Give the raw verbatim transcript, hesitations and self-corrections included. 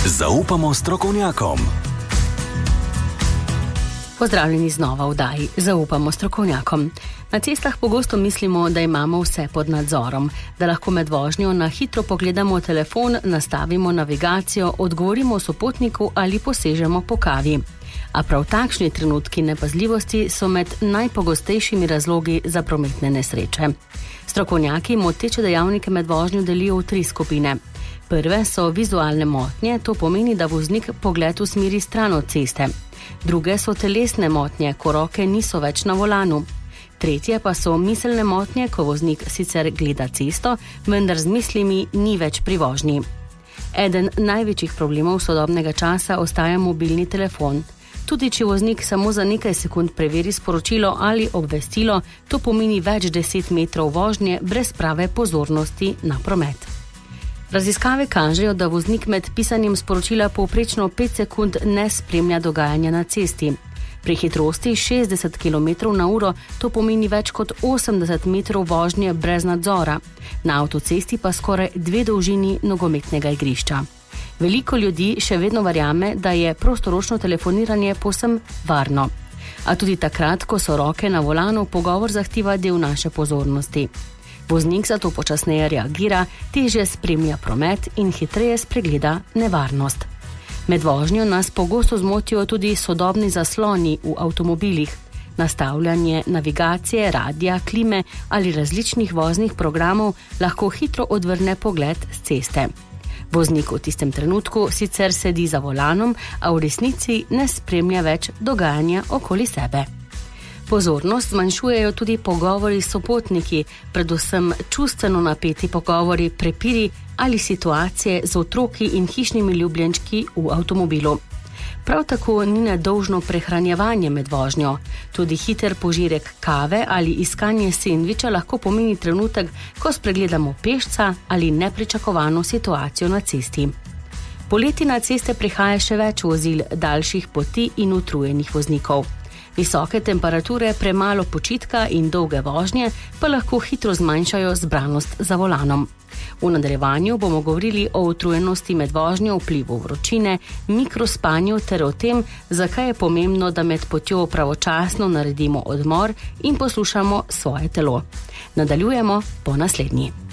Zaupamo strokovnjakom. Pozdravljeni znova v oddaji Zaupamo strokovnjakom. Na cestah pogosto mislimo, da imamo vse pod nadzorom, da lahko med vožnjo na hitro pogledamo telefon, nastavimo navigacijo, odgovorimo sopotniku ali posežemo po kavi. A prav takšni trenutki nepazljivosti so med najpogostejšimi razlogi za prometne nesreče. Strokovnjaki moteče dejavnike med vožnjo delijo v tri skupine. Prve so vizualne motnje, to pomeni, da voznik pogled usmeri stran od ceste. Druge so telesne motnje, ko roke niso več na volanu. Tretje pa so miselne motnje, ko voznik sicer gleda cesto, vendar z mislimi ni več pri vožnji. Eden največjih problemov sodobnega časa ostaja mobilni telefon. Tudi če voznik samo za nekaj sekund preveri sporočilo ali obvestilo, to pomeni več deset metrov vožnje brez prave pozornosti na promet. Raziskave kažejo, da voznik med pisanjem sporočila povprečno pet sekund ne spremlja dogajanja na cesti. Pri hitrosti šestdeset kilometrov na uro to pomeni več kot osemdeset metrov vožnje brez nadzora, na avtocesti pa skoraj dve dolžini nogometnega igrišča. Veliko ljudi še vedno verjame, da je prostoročno telefoniranje povsem varno. A tudi takrat, ko so roke na volanu, pogovor zahteva del naše pozornosti. Voznik zato počasneje reagira, težje spremlja promet in hitreje spregleda nevarnost. Med vožnjo nas pogosto zmotijo tudi sodobni zasloni v avtomobilih. Nastavljanje navigacije, radija, klime ali različnih voznih programov lahko hitro odvrne pogled s ceste. Voznik v tistem trenutku sicer sedi za volanom, a v resnici ne spremlja več dogajanja okoli sebe. Pozornost zmanjšujejo tudi pogovori s sopotniki, predvsem čustveno napeti pogovori, prepiri ali situacije z otroki in hišnimi ljubljenčki v avtomobilu. Prav tako ni nedolžno prehranjevanje med vožnjo. Tudi hiter požirek kave ali iskanje sendviča lahko pomeni trenutek, ko spregledamo pešca ali nepričakovano situacijo na cesti. Poleti na ceste prihaja še več vozil, daljših poti in utrujenih voznikov. Visoke temperature, premalo počitka in dolge vožnje pa lahko hitro zmanjšajo zbranost za volanom. V nadaljevanju bomo govorili o utrujenosti med vožnjo, vplivu vročine, mikrospanju ter o tem, zakaj je pomembno, da med potjo pravočasno naredimo odmor in poslušamo svoje telo. Nadaljujemo po naslednji.